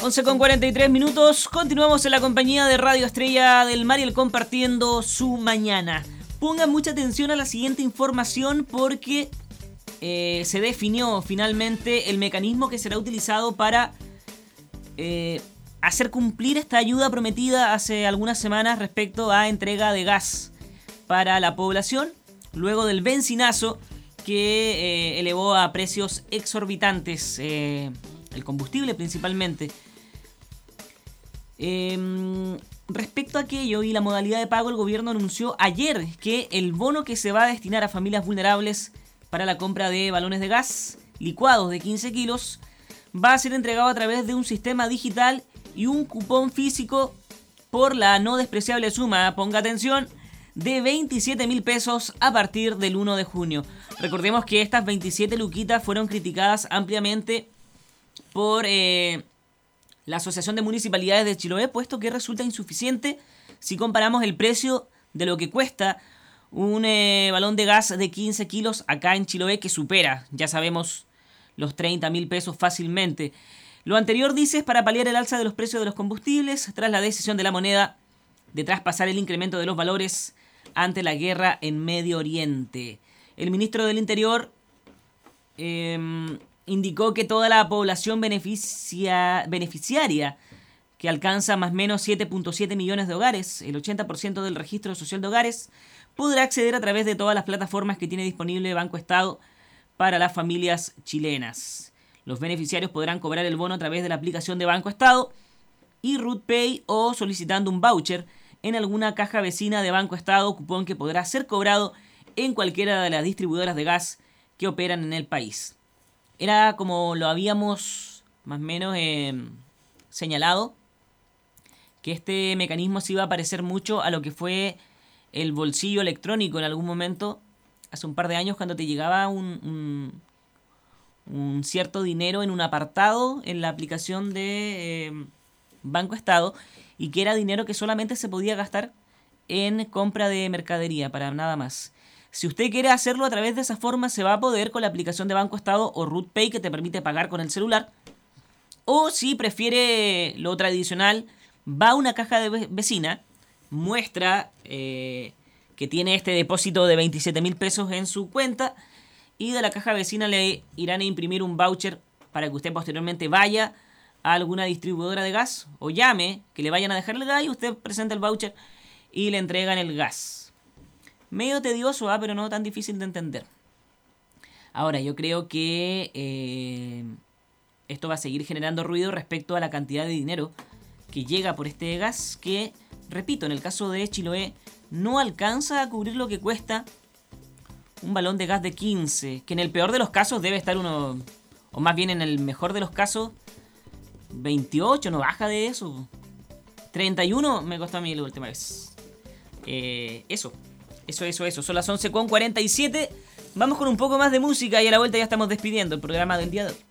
11:43. Continuamos en la compañía de Radio Estrella del Mar y el compartiendo su mañana. Pongan mucha atención a la siguiente información porque se definió finalmente el mecanismo que será utilizado para hacer cumplir esta ayuda prometida hace algunas semanas respecto a entrega de gas para la población, luego del bencinazo que elevó a precios exorbitantes el combustible principalmente. Respecto a aquello y la modalidad de pago, el gobierno anunció ayer que el bono que se va a destinar a familias vulnerables para la compra de balones de gas licuados de 15 kilos va a ser entregado a través de un sistema digital y un cupón físico por la no despreciable suma, ponga atención, de 27.000 pesos a partir del 1 de junio. Recordemos que estas 27 luquitas fueron criticadas ampliamente por la Asociación de Municipalidades de Chiloé, puesto que resulta insuficiente si comparamos el precio de lo que cuesta un balón de gas de 15 kilos acá en Chiloé, que supera, ya sabemos, los 30.000 pesos fácilmente. Lo anterior, dice, es para paliar el alza de los precios de los combustibles tras la decisión de la moneda de traspasar el incremento de los valores ante la guerra en Medio Oriente. El ministro del Interior indicó que toda la población beneficiaria, que alcanza más o menos 7.7 millones de hogares, el 80% del registro social de hogares, podrá acceder a través de todas las plataformas que tiene disponible Banco Estado para las familias chilenas. Los beneficiarios podrán cobrar el bono a través de la aplicación de Banco Estado y RutPay o solicitando un voucher en alguna caja vecina de Banco Estado, cupón que podrá ser cobrado en cualquiera de las distribuidoras de gas que operan en el país. Era como lo habíamos más o menos señalado, que este mecanismo se iba a parecer mucho a lo que fue el bolsillo electrónico en algún momento, hace un par de años, cuando te llegaba un cierto dinero en un apartado en la aplicación de Banco Estado, y que era dinero que solamente se podía gastar en compra de mercadería, para nada más. Si usted quiere hacerlo a través de esa forma, se va a poder con la aplicación de Banco Estado o RutPay, que te permite pagar con el celular. O si prefiere lo tradicional, va a una caja de vecina, muestra que tiene este depósito de 27.000 pesos en su cuenta, y de la caja vecina le irán a imprimir un voucher para que usted posteriormente vaya a alguna distribuidora de gas o llame, que le vayan a dejar el gas y usted presenta el voucher y le entregan el gas. Medio tedioso, pero no tan difícil de entender. Ahora, yo creo que esto va a seguir generando ruido respecto a la cantidad de dinero que llega por este gas, que, repito, en el caso de Chiloé no alcanza a cubrir lo que cuesta un balón de gas de 15, que en el peor de los casos debe estar uno, o más bien en el mejor de los casos, 28, no baja de eso. 31 me costó a mí la última vez. Eso. Son las 11:47. Vamos con un poco más de música y a la vuelta ya estamos despidiendo el programa del día de hoy.